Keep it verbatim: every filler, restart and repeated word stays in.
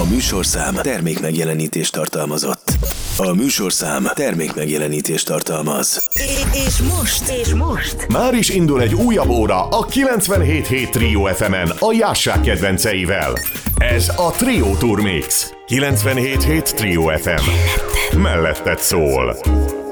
műsorszám termékmegjelenítést tartalmazott. A műsorszám termékmegjelenítést tartalmaz. És most, és most már is indul egy újabb óra a kilencvenhét hét Trio ef emen a Jássák kedvenceivel. Ez a Trio Tour Mix. kilencvenhét hét Trio ef em. Melletted szól.